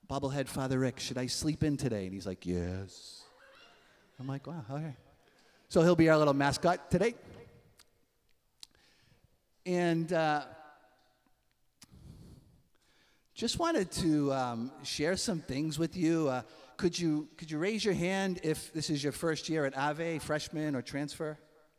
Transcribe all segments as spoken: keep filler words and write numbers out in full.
bobblehead Father Rick, should I sleep in today? And he's like, yes. I'm like, wow, okay. So he'll be our little mascot today. And uh, just wanted to um, share some things with you. Uh, could you could you raise your hand if this is your first year at Ave, freshman or transfer?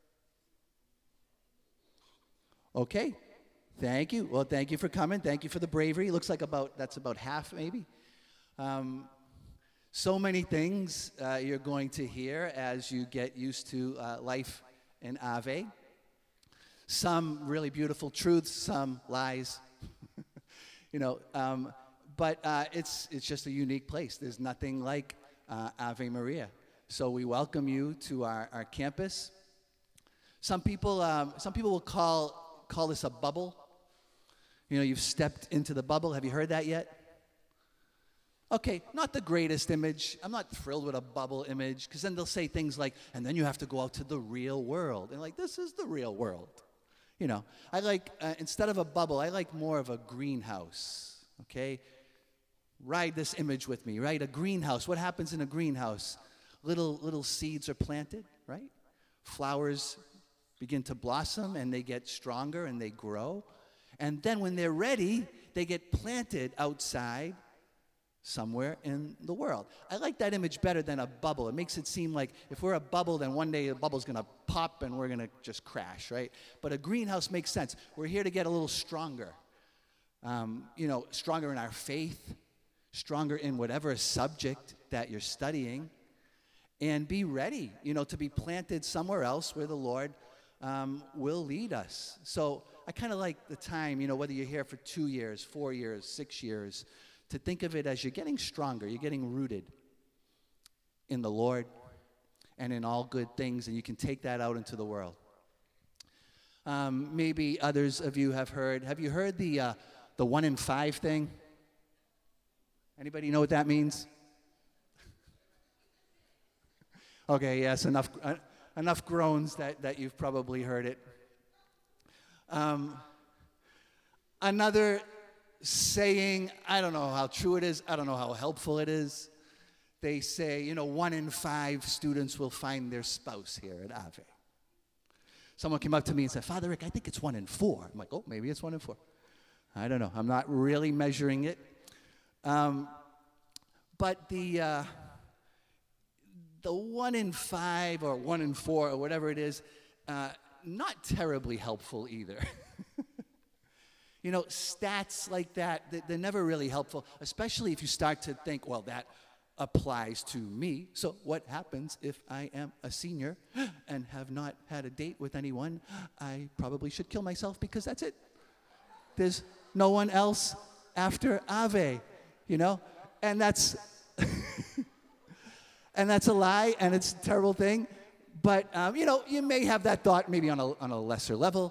Okay, thank you. Well, thank you for coming. Thank you for the bravery. Looks like about that's about half, maybe. Um, so many things uh, you're going to hear as you get used to uh, life in Ave. Some really beautiful truths, some lies. you know, um, but uh, it's it's just a unique place. There's nothing like uh, Ave Maria. So we welcome you to our, our campus. Some people um, some people will call call this a bubble. You know, you've stepped into the bubble. Have you heard that yet? Okay, not the greatest image. I'm not thrilled with a bubble image, because then they'll say things like, and then you have to go out to the real world. And like, this is the real world. You know, I like, uh, instead of a bubble, I like more of a greenhouse, okay? Ride this image with me, right? A greenhouse. What happens in a greenhouse? Little, little seeds are planted, right? Flowers begin to blossom, and they get stronger, and they grow. And then when they're ready, they get planted outside somewhere in the world. I like that image better than a bubble. It makes it seem like if we're a bubble, then one day the bubble's going to pop and we're going to just crash, right? But a greenhouse makes sense. We're here to get a little stronger. Um, you know, stronger in our faith, stronger in whatever subject that you're studying, and be ready, you know, to be planted somewhere else where the Lord um, will lead us. So I kind of like the time, you know, whether you're here for two years, four years, six years, to think of it as you're getting stronger, you're getting rooted in the Lord and in all good things, and you can take that out into the world. Um, maybe others of you have heard, have you heard the, uh, the one in five thing? Anybody know what that means? Okay, yes, enough, uh, enough groans that, that you've probably heard it. Um, another saying, I don't know how true it is, I don't know how helpful it is. They say, you know, one in five students will find their spouse here at Ave. Someone came up to me and said, Father Rick, I think it's one in four. I'm like, oh, maybe it's one in four. I don't know. I'm not really measuring it. Um, but the, uh, the one in five or one in four or whatever it is, uh, not terribly helpful either. You know, stats like that, they're never really helpful, especially if you start to think, well, that applies to me. So what happens if I am a senior and have not had a date with anyone? I probably should kill myself because that's it. There's no one else after Ave, you know? And that's, and that's a lie, and it's a terrible thing. But, um, you know, you may have that thought maybe on a, on a lesser level.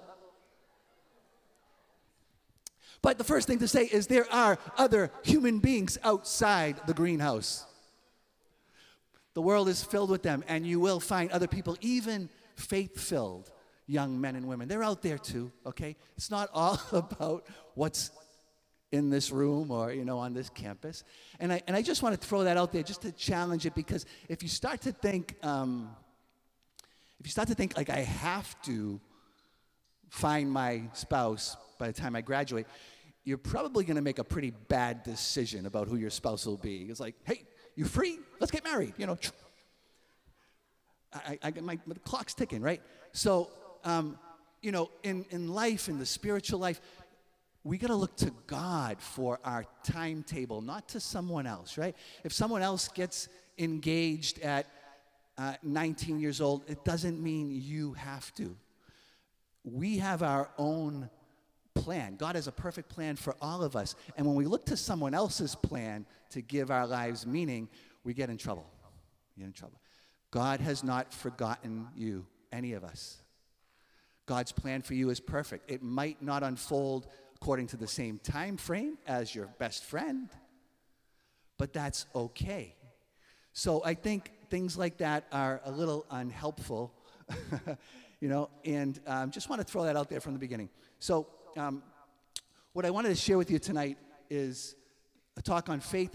But the first thing to say is there are other human beings outside the greenhouse. The world is filled with them, and you will find other people, even faith-filled young men and women. They're out there too, okay? It's not all about what's in this room or, you know, on this campus. And I, and I just want to throw that out there just to challenge it, because if you start to think, um, if you start to think like I have to find my spouse by the time I graduate, you're probably going to make a pretty bad decision about who your spouse will be. It's like, hey, you free? Let's get married. You know, I, I, my, my clock's ticking, right? So, um, you know, in, in life, in the spiritual life, we got to look to God for our timetable, not to someone else, right? If someone else gets engaged at uh, nineteen years old, it doesn't mean you have to. We have our own plan. God has a perfect plan for all of us. And when we look to someone else's plan to give our lives meaning, we get in trouble. We get in trouble. God has not forgotten you, any of us. God's plan for you is perfect. It might not unfold according to the same time frame as your best friend, but that's okay. So I think things like that are a little unhelpful, you know, and um, just want to throw that out there from the beginning. So um, what I wanted to share with you tonight is a talk on faith